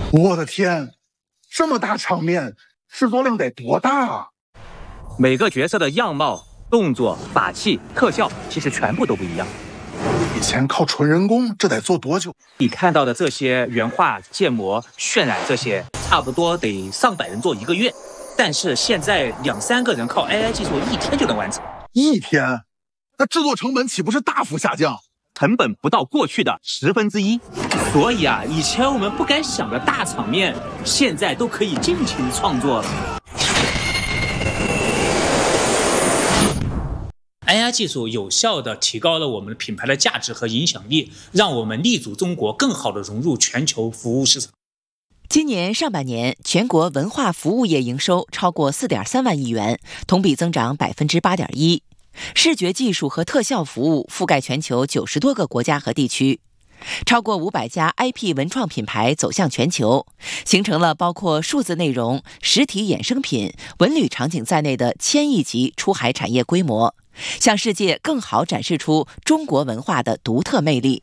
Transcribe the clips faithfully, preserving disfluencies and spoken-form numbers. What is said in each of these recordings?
我的天，这么大场面，制作量得多大啊！ 每个角色的样貌、动作、法器、特效，其实全部都不一样。 以前靠纯人工，这得做多久？ 你看到的这些原画、建模、渲染这些，差不多得上百人做一个月。但是现在两三个人靠 A I 技术一天就能完成。 一天？那制作成本岂不是大幅下降？ 成本不到过去的十分之一。所以啊，以前我们不敢想的大场面，现在都可以尽情创作了。A I 技术有效地提高了我们品牌的价值和影响力，让我们立足中国，更好地融入全球服务市场。 今年上半年，全国文化服务业营收超过 四点三万亿元，同比增长 百分之八点一。视觉技术和特效服务覆盖全球九十多个国家和地区，超过五百家 I P 文创品牌走向全球，形成了包括数字内容、实体衍生品、文旅场景在内的千亿级出海产业规模，向世界更好展示出中国文化的独特魅力。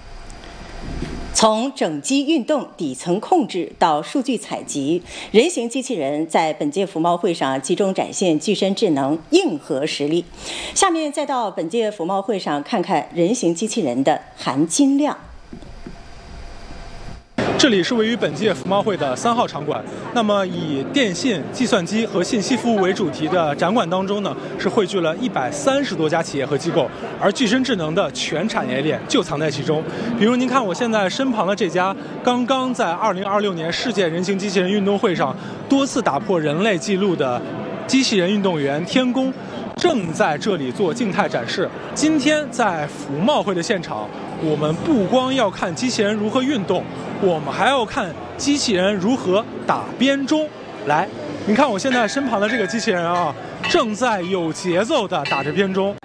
从整机运动底层控制到数据采集，人形机器人在本届服贸会上集中展现具身智能硬核实力。下面再到本届服贸会上看看人形机器人的含金量。 这里是位于本届服贸会的三号场馆。那么，以电信、计算机和信息服务为主题的展馆当中呢，是汇聚了一百三十多家企业和机构，而具身智能的全产业链就藏在其中。比如，您看我现在身旁的这家，刚刚在二零二六年世界人形机器人运动会上多次打破人类纪录的机器人运动员天宫，正在这里做静态展示。今天在服贸会的现场，我们不光要看机器人如何运动，我们还要看机器人如何打编钟。来，您看我现在身旁的这个机器人啊，正在有节奏地打着编钟。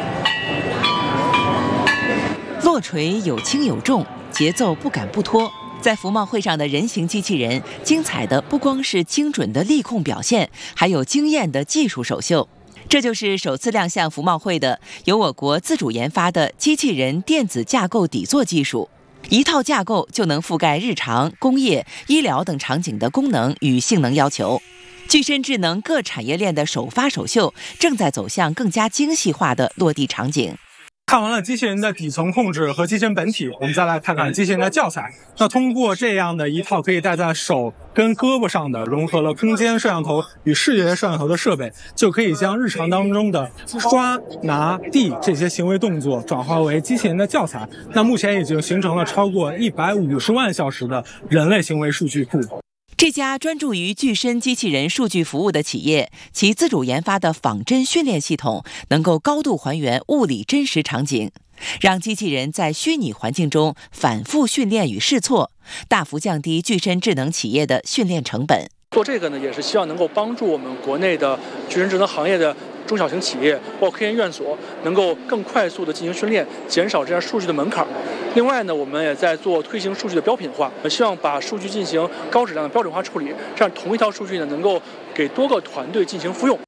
落锤有轻有重，节奏不赶不拖。在服贸会上的人形机器人，精彩的不光是精准的力控表现，还有惊艳的技术首秀。这就是首次亮相服贸会的由我国自主研发的机器人电子架构底座技术，一套架构就能覆盖日常、工业、医疗等场景的功能与性能要求。具身智能各产业链的首发首秀正在走向更加精细化的落地场景。 看完了机器人的底层控制和机器人本体，我们再来看看机器人的教材。那通过这样的一套可以戴在手跟胳膊上的融合了空间摄像头与视觉摄像头的设备，就可以将日常当中的抓、拿、递这些行为动作转化为机器人的教材。那目前已经形成了超过一百五十万小时的人类行为数据库。 这家专注于具身机器人数据服务的企业，其自主研发的仿真训练系统能够高度还原物理真实场景，让机器人在虚拟环境中反复训练与试错，大幅降低具身智能企业的训练成本。 做这个呢，也是希望能够帮助我们国内的具身智能行业的中小型企业，包括科研院所，能够更快速的进行训练，减少这样数据的门槛。另外呢，我们也在做推行数据的标品化，希望把数据进行高质量的标准化处理，这样同一套数据呢，能够给多个团队进行复用。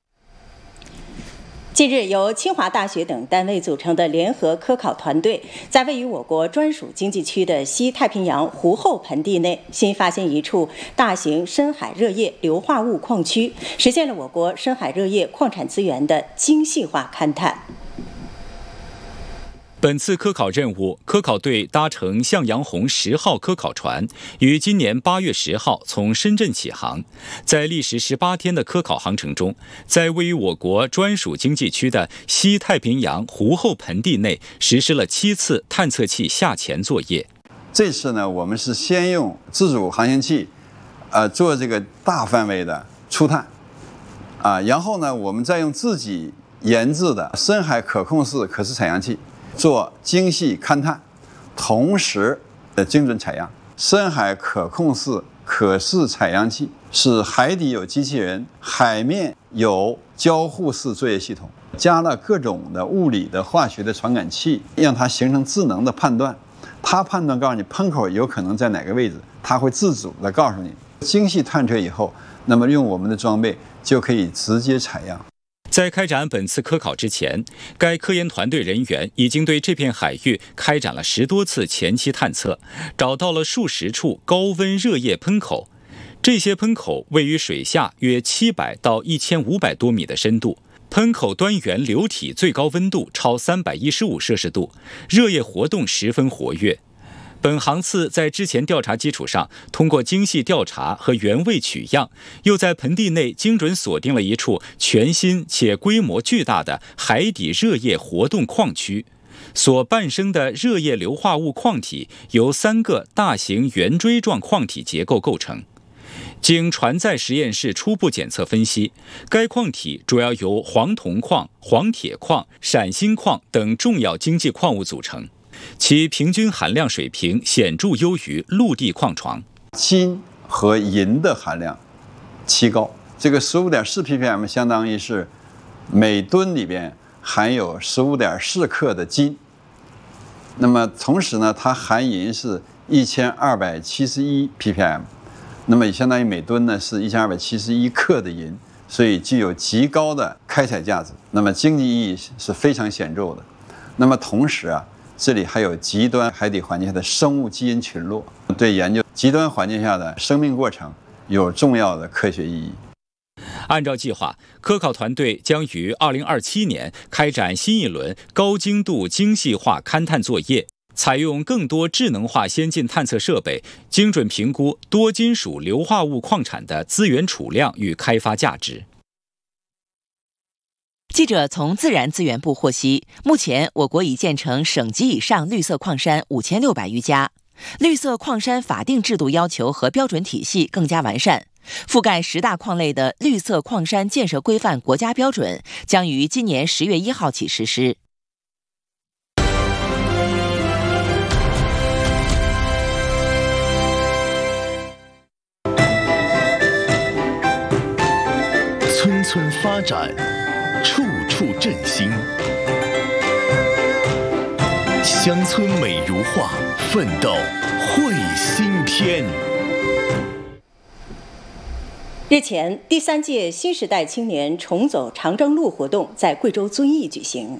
近日，由清华大学等单位组成的联合科考团队，在位于我国专属经济区的西太平洋湖后盆地内，新发现一处大型深海热液硫化物矿区，实现了我国深海热液矿产资源的精细化勘探。 本次科考任务，科考队搭乘向阳红十号科考船，于今年八月十号从深圳起航。在历时十八天的科考航程中，在位于我国专属经济区的西太平洋湖后盆地内，实施了七次探测器下潜作业。 这次呢，我们是先用自主航行器，呃，做这个大范围的初探，啊，然后呢，我们再用自己研制的深海可控式可视采样器做精细勘探，同时的精准采样。深海可控式可视采样器是海底有机器人，海面有交互式作业系统，加了各种的物理的、化学的传感器，让它形成智能的判断。它判断告诉你喷口有可能在哪个位置，它会自主的告诉你。精细探测以后，那么用我们的装备就可以直接采样。 在开展本次科考之前，该科研团队人员已经对这片海域开展了十多次前期探测，找到了数十处高温热液喷口。这些喷口位于水下约七百到一千五百多米的深度，喷口端源流体最高温度超三百一十五摄氏度，热液活动十分活跃。本航次在之前调查基础上，通过精细调查和原位取样，又在盆地内精准锁定了一处全新且规模巨大的海底热液活动矿区。所伴生的热液硫化物矿体由三个大型圆锥状矿体结构构成。经船载实验室初步检测分析，该矿体主要由黄铜矿、黄铁矿、闪锌矿等重要经济矿物组成。其平均含量水平显著优于陆地矿床， 锌和银的含量奇高。这个 十五点四 p p m 相当于是每吨里边含有 十五点四 克的金。那么同时呢，它含银是一千二百七十一 p p m， 那么也相当于每吨呢是一千二百七十一克的银，所以具有极高的开采价值，那么经济意义是非常显著的。那么同时啊，这里还有极端海底环境下的生物基因群落，对研究极端环境下的生命过程有重要的科学意义。 按照计划，科考团队将于二零二七年开展新一轮高精度精细化勘探作业，采用更多智能化先进探测设备，精准评估多金属硫化物矿产的资源储量与开发价值。 记者从自然资源部获悉，目前我国已建成省级以上绿色矿山五千六百余家，绿色矿山法定制度要求和标准体系更加完善，覆盖十大矿类的绿色矿山建设规范国家标准将于今年十月一号起实施。 村村发展，处处振兴，乡村美如画，奋斗绘新篇。 日前，第三届新时代青年重走长征路活动在贵州遵义举行。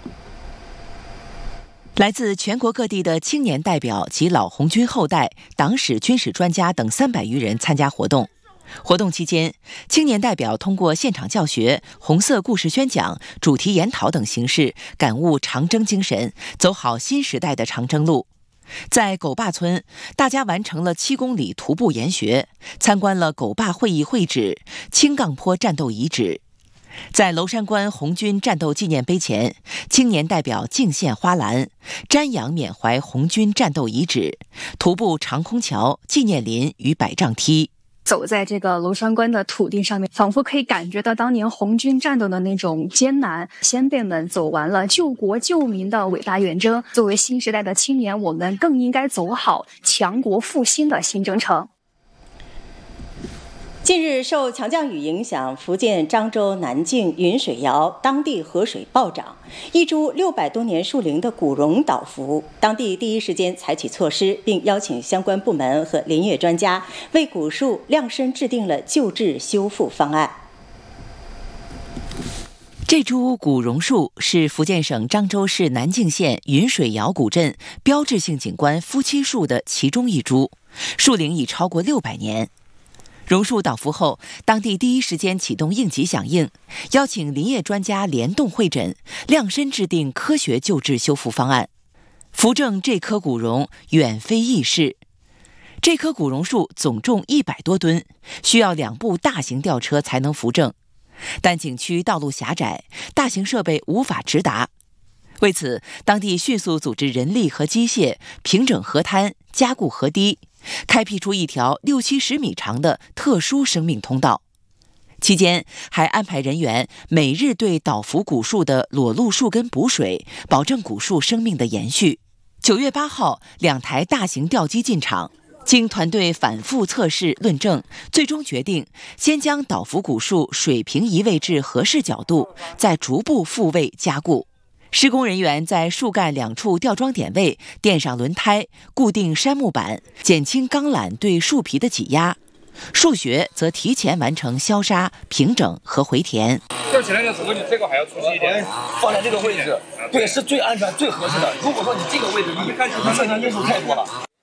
来自全国各地的青年代表及老红军后代、党史、军史专家等三百余人参加活动。活动期间，青年代表通过现场教学、红色故事宣讲、主题研讨等形式，感悟长征精神，走好新时代的长征路。在狗坝村，大家完成了七公里徒步研学，参观了狗坝会议会址、青杠坡战斗遗址。在娄山关红军战斗纪念碑前，青年代表敬献花篮，瞻仰缅怀红军战斗遗址，徒步长空桥、纪念林与百丈梯。 走在这个娄山关的土地上面，仿佛可以感觉到当年红军战斗的那种艰难。先辈们走完了救国救民的伟大远征，作为新时代的青年，我们更应该走好强国复兴的新征程。 近日受强降雨影响，福建漳州南靖云水谣当地河水暴涨，一株六百多年树龄的古榕倒伏，当地第一时间采取措施，并邀请相关部门和林业专家为古树量身制定了救治修复方案。 这株古榕树是福建省漳州市南靖县云水谣古镇标志性景观夫妻树的其中一株，树龄已超过六百年。榕树倒伏后，当地第一时间启动应急响应，邀请林业专家联动会诊，量身制定科学救治修复方案。扶正这棵古榕远非易事，这棵古榕树总重一百多吨，需要两部大型吊车才能扶正，但景区道路狭窄，大型设备无法直达。为此，当地迅速组织人力和机械平整河滩，加固河堤，开辟出一条六七十米长的特殊生命通道。期间还安排人员每日对倒伏古树的裸露树根补水，保证古树生命的延续。九月八号，两台大型吊机进场，经团队反复测试论证，最终决定先将倒伏古树水平移位至合适角度，再逐步复位加固。施工人员在树干两处吊装点位垫上轮胎，固定杉木板，减轻钢缆对树皮的挤压。 数学则提前完成消杀、平整和回填。 吊起来的时候，你这个还要出去一点，放在这个位置，对，是最安全、最合适的。如果说你这个位置，你一看就算它因素太多了。